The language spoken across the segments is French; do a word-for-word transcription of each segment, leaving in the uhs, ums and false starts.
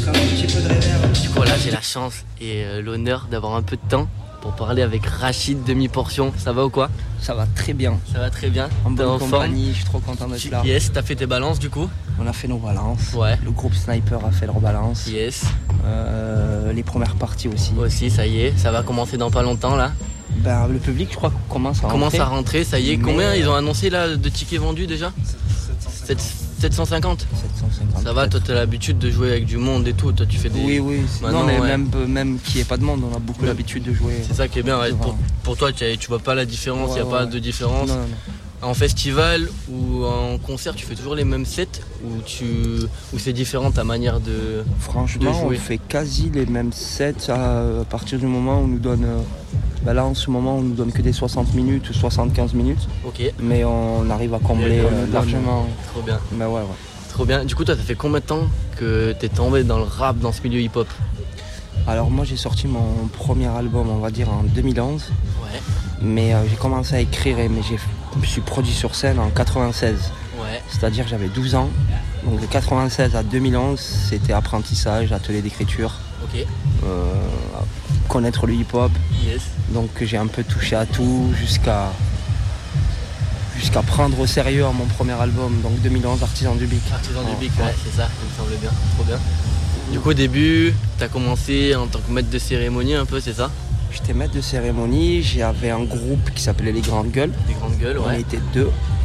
Du coup là j'ai la chance et euh, l'honneur d'avoir un peu de temps pour parler avec Rachid Demi-Portion. Ça va ou quoi? Ça va très bien. Ça va très bien. En bonne en compagnie, forme? je suis trop content d'être là. Yes, t'as fait tes balances du coup? On a fait nos balances. Ouais. Le groupe Sniper a fait leur balance. Yes. Euh, les premières parties aussi. Aussi, ça y est, ça va commencer dans pas longtemps là. Ben, le public, je crois, commence à rentrer. Commence à rentrer, ça y est. Mais Combien euh... ils ont annoncé là de tickets vendus déjà? sept cent cinquante. sept cent cinquante. Ça va, toi t'as l'habitude de jouer avec du monde et tout, toi tu fais des... Oui, oui. Maintenant, non, mais ouais. même, même qu'il n'y ait pas de monde, on a beaucoup l'habitude de jouer. C'est ça qui est bien, ouais. pour, pour toi tu, tu vois pas la différence, il ouais, n'y a ouais. pas de différence. Non, non, non. En festival ou en concert, tu fais toujours les mêmes sets ou, tu... ou c'est différent ta manière de, Franchement, de jouer? On fait quasi les mêmes sets à, à partir du moment où on nous donne... Bah là en ce moment on nous donne que des soixante minutes ou soixante-quinze minutes. Ok. Mais on arrive à combler euh, largement. Trop bien. Bah ouais, ouais. Trop bien. Du coup toi ça fait combien de temps que t'es tombé dans le rap, dans ce milieu hip-hop? Alors moi j'ai sorti mon premier album on va dire en deux mille onze. Ouais. Mais euh, j'ai commencé à écrire mais j'ai, je me suis produit sur scène en quatre-vingt-seize. Ouais. C'est-à-dire j'avais douze ans. Donc de quatre-vingt-seize à deux mille onze c'était apprentissage, atelier d'écriture. Ok. Euh, connaître le hip-hop. Yes. Donc j'ai un peu touché à tout jusqu'à jusqu'à prendre au sérieux mon premier album, donc deux mille onze, Artisan du Bic. Artisan oh, du Bic, ouais, ouais c'est ça, il me semblait bien, trop bien. Du coup au début, t'as commencé en tant que maître de cérémonie un peu, c'est ça? J'étais maître de cérémonie, j'avais un groupe qui s'appelait Les Grandes Gueules. Les Grandes Gueules, ouais. On était deux.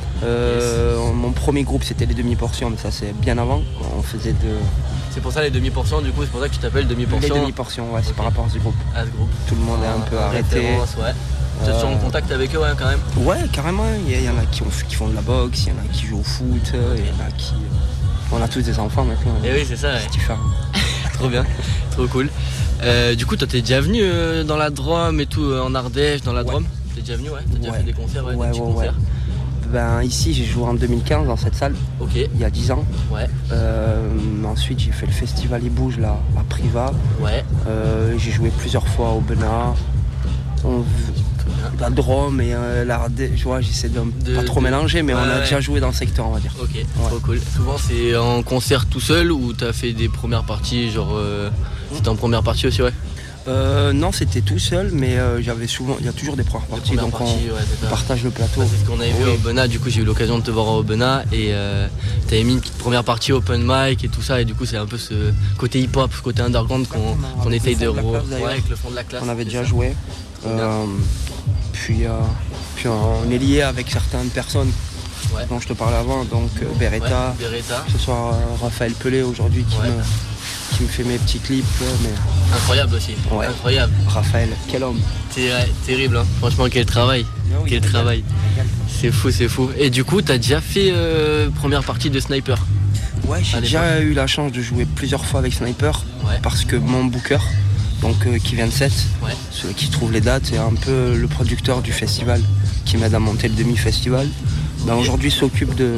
Euh, yes. Mon premier groupe c'était les demi-portions, mais ça c'est bien avant. On faisait de... C'est pour ça les demi-portions, du coup c'est pour ça que tu t'appelles demi-portions. Les demi-portions, ouais, c'est okay. Par rapport à ce groupe. À ce groupe. Tout le monde est un peu arrêté. Ouais. Tu es toujours en contact avec eux, ouais, quand même? Ouais, carrément. Il y, y en a qui, ont, qui font de la boxe, il y en a qui jouent au foot, il okay. y en a qui... On a tous des enfants maintenant. Et oui, c'est ça, ouais. C'est différent. Trop bien, trop cool. Euh, du coup, toi, t'es déjà venu euh, dans la Drôme et tout, euh, en Ardèche, dans la ouais. Drôme? T'es déjà venu, ouais? T'as déjà ouais. fait des concerts, ouais, ouais des petits ouais, concerts ouais. Ben, ici, j'ai joué en deux mille quinze dans cette salle. Ok. Il y a dix ans. Ouais. Euh, ensuite, j'ai fait le festival Il Bouge, là, à Priva. Ouais. Euh, j'ai joué plusieurs fois au Benat. On... La Drôme et euh, l'Ardèche, je vois, j'essaie de, de pas trop de... mélanger, mais ouais, on a ouais. déjà joué dans le secteur, on va dire. Ok, ouais. Trop cool. Souvent, c'est en concert tout seul ou t'as fait des premières parties, genre... Euh... C'était en première partie aussi, ouais? Euh, non, c'était tout seul, mais euh, j'avais souvent, il y a toujours des premières parties, premières donc parties, on ouais, partage le plateau. Ouais, c'est ce qu'on avait oui. vu au Benat, du coup j'ai eu l'occasion de te voir au Benat et euh, t'avais mis une petite première partie open mic et tout ça, et du coup c'est un peu ce côté hip-hop, ce côté underground qu'on, qu'on essaye de... de classe, ouais, avec le fond de la classe. On avait déjà ça. joué. Euh, puis, euh, puis on est lié avec certaines personnes ouais. dont je te parlais avant, donc euh, Beretta, ouais, Beretta, que ce soit euh, Raphaël Pelé aujourd'hui qui ouais. me... qui me fait mes petits clips. Mais... Incroyable aussi, ouais. incroyable. Raphaël, quel homme. C'est ouais, terrible, hein. Franchement, quel travail. Oui, quel travail. C'est fou, c'est fou. Et du coup, t'as déjà fait euh, première partie de Sniper? Ouais, j'ai déjà eu la chance de jouer plusieurs fois avec Sniper, ouais. parce que mon booker, donc euh, qui vient de Sète, ouais. celui qui trouve les dates, c'est un peu le producteur du festival, qui m'aide à monter le demi-festival. Ben, okay. Aujourd'hui, s'occupe de...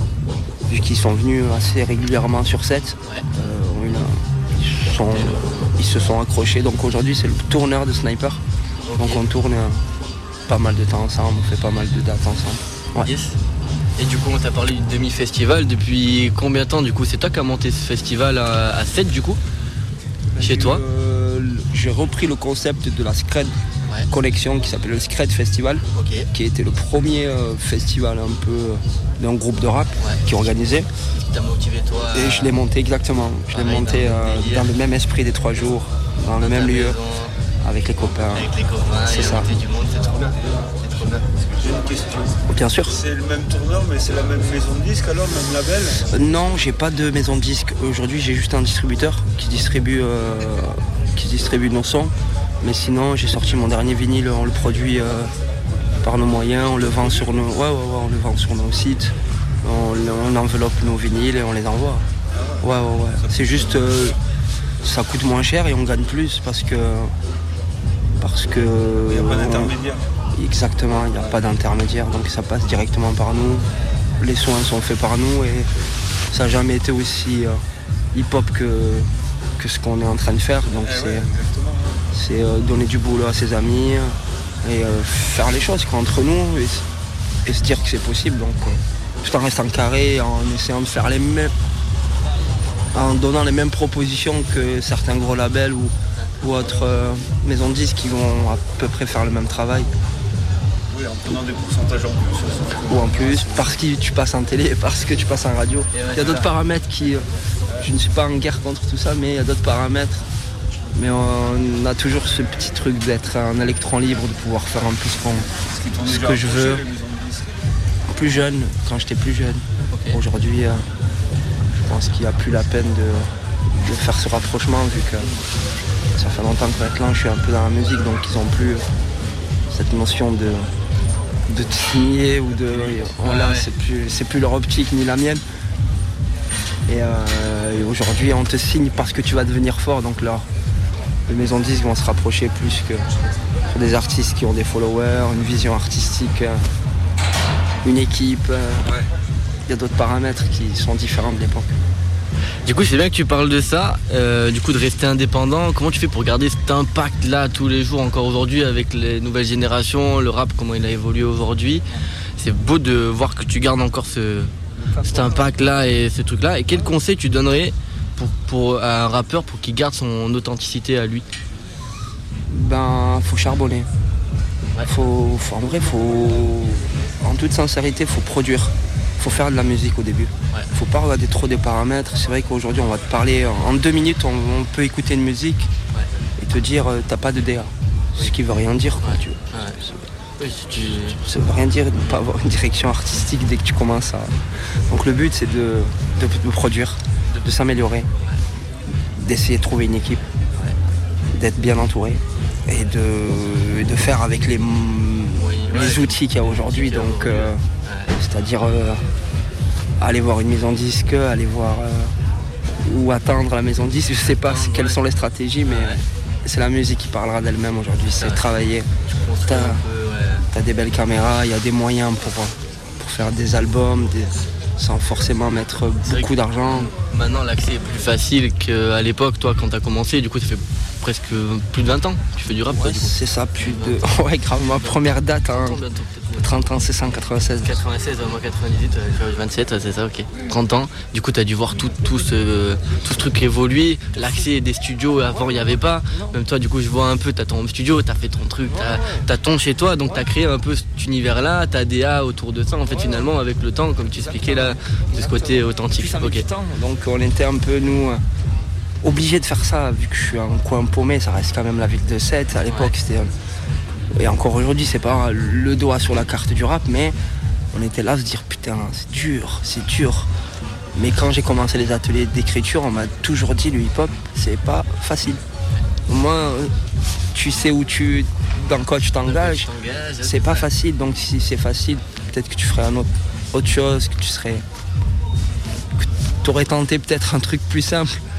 vu qu'ils sont venus assez régulièrement sur Sète. Ouais. Euh, ils, sont... ils se sont accrochés, donc aujourd'hui c'est le tourneur de Sniper. Okay. Donc on tourne euh, pas mal de temps ensemble, on fait pas mal de dates ensemble. Ouais. Yes. Et du coup on t'a parlé du demi-festival, depuis combien de temps du coup? C'est toi qui as monté ce festival à, à Sète du coup? Ben, chez toi euh, j'ai repris le concept de la Scred ouais. Connexion qui s'appelle le Scred Festival, okay. qui était le premier euh, festival un peu euh, d'un groupe de rap ouais. qui organisait. T'as motivé toi à... Et je l'ai monté exactement, je l'ai monté dans, euh, dans le même esprit des trois jours, dans, dans le même lieu, maison, avec les copains. Avec les copains, c'est ça. Du monde, c'est trop bien. C'est trop bien. J'ai une question. Bien sûr. C'est le même tourneur, mais c'est la même maison de disques alors, le même label? euh, Non, j'ai pas de maison de disques. Aujourd'hui, j'ai juste un distributeur qui distribue, euh, qui distribue nos sons. Mais sinon, j'ai sorti mon dernier vinyle, on le produit euh, par nos moyens, on le vend sur nos, ouais, ouais, ouais, on le vend sur nos sites. On, on enveloppe nos vinyles et on les envoie. Ouais, ouais, ouais. C'est juste, euh, ça coûte moins cher et on gagne plus parce que, parce que. Il n'y a pas d'intermédiaire. On, exactement, il n'y a pas d'intermédiaire, donc ça passe directement par nous. Les soins sont faits par nous et ça n'a jamais été aussi euh, hip-hop que, que ce qu'on est en train de faire. Donc eh c'est, ouais, c'est euh, donner du boulot à ses amis et euh, faire les choses quoi, entre nous et, et se dire que c'est possible. Donc, euh, tout en restant carré, en essayant de faire les mêmes, en donnant les mêmes propositions que certains gros labels ou, ou autres euh, maisons de disques qui vont à peu près faire le même travail. Oui, en prenant des pourcentages en plus. Ou en plus, parce que tu passes en télé, parce que tu passes en radio. Il y a d'autres paramètres qui... Je ne suis pas en guerre contre tout ça, mais il y a d'autres paramètres. Mais on a toujours ce petit truc d'être un électron libre, de pouvoir faire un peu ce, qu'on, ce que je veux. Plus jeune, quand j'étais plus jeune. Okay. Aujourd'hui, euh, je pense qu'il n'y a plus la peine de, de faire ce rapprochement, vu que ça fait longtemps que maintenant je suis un peu dans la musique, donc ils n'ont plus cette notion de, de te signer ou de... Voilà, ouais. c'est, plus, c'est plus leur optique ni la mienne. Et, euh, et aujourd'hui, on te signe parce que tu vas devenir fort, donc là, les maisons de disques vont se rapprocher plus que sur des artistes qui ont des followers, une vision artistique, une équipe. Ouais. Il y a d'autres paramètres qui sont différents de l'époque. Du coup, c'est bien que tu parles de ça, euh, du coup de rester indépendant. Comment tu fais pour garder cet impact-là tous les jours, encore aujourd'hui, avec les nouvelles générations, le rap, comment il a évolué aujourd'hui. C'est beau de voir que tu gardes encore ce, cet impact-là et ce truc-là. Et quel conseil tu donnerais pour, pour à un rappeur pour qu'il garde son authenticité à lui? Ben, faut charbonner. Ouais. Faut, faut, en vrai, faut, en toute sincérité, faut produire. Faut faire de la musique au début. Ouais. Faut pas regarder trop des paramètres. C'est vrai qu'aujourd'hui, on va te parler en deux minutes, on, on peut écouter une musique ouais. et te dire euh, t'as pas de D A. Ce qui veut rien dire, quoi. Ouais. Tu vois. Ouais. Oui, tu... Ça veut rien dire de ne pas avoir une direction artistique dès que tu commences à. Donc le but, c'est de, de, de produire, de s'améliorer, d'essayer de trouver une équipe, ouais. d'être bien entouré et de, de faire avec les, oui, les ouais. outils qu'il y a aujourd'hui. Donc, euh, ouais. c'est-à-dire euh, aller voir une maison de disque, aller voir euh, ou attendre la maison de disque. Je sais pas attendre, quelles ouais. sont les stratégies, mais ouais. c'est la musique qui parlera d'elle-même aujourd'hui. C'est ouais. travailler. T'as, ouais. t'as des belles caméras, il y a des moyens pour, pour faire des albums, des, sans forcément mettre c'est beaucoup d'argent. Maintenant, l'accès est plus facile qu'à l'époque. Toi, quand t'as commencé, du coup, ça fait presque plus de vingt ans. Tu fais du rap, ouais, quoi, du coup. C'est ça, plus de... Ouais, grave, ma première date, hein. trente ans, c'est ça, en quatre-vingt-seize. quatre-vingt-seize, moi quatre-vingt-dix-huit, j'ai vingt-sept, c'est ça, ok. trente ans. Du coup, t'as dû voir tout, tout, ce, tout ce truc évoluer. L'accès des studios, avant, il n'y avait pas. Même toi, du coup, je vois un peu, t'as ton studio, t'as fait ton truc, t'as, t'as ton chez toi, donc t'as créé un peu cet univers-là, t'as des A autour de ça, en fait, finalement, avec le temps, comme tu expliquais là, de ce côté authentique. Ok. Donc, on était un peu, nous... obligé de faire ça, vu que je suis un coin paumé, ça reste quand même la ville de Sète. À l'époque, ouais. c'était... Et encore aujourd'hui, c'est pas le doigt sur la carte du rap, mais on était là à se dire, putain, c'est dur, c'est dur. Mais quand j'ai commencé les ateliers d'écriture, on m'a toujours dit, le hip-hop, c'est pas facile. Au moins, tu sais où tu... dans quoi tu t'engages. C'est pas facile, donc si c'est facile, peut-être que tu ferais un autre, autre chose, que tu serais... que t'aurais tenté peut-être un truc plus simple.